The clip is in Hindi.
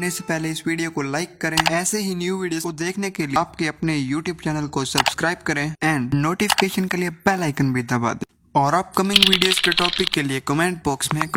करने से पहले इस वीडियो को लाइक करें। ऐसे ही न्यू वीडियो को देखने के लिए आपके अपने YouTube चैनल को सब्सक्राइब करें एंड नोटिफिकेशन के लिए बेल आइकन भी दबा दें। और अपकमिंग वीडियोस के टॉपिक के लिए कमेंट बॉक्स में